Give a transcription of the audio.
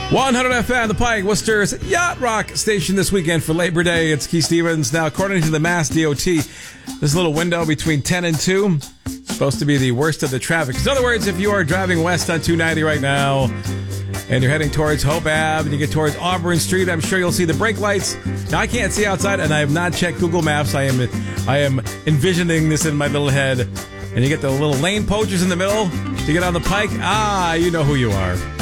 100 FM, The Pike, Worcester's Yacht Rock station this weekend for Labor Day. It's Keith Stevens. Now, according to the Mass DOT, this little window between 10 and 2 is supposed to be the worst of the traffic. In other words, if you are driving west on 290 right now and you're heading towards Hope Ave and you get towards Auburn Street, I'm sure you'll see the brake lights. Now, I can't see outside, and I have not checked Google Maps. I am envisioning this in my little head. And you get the little lane poachers in the middle to get on the Pike. You know who you are.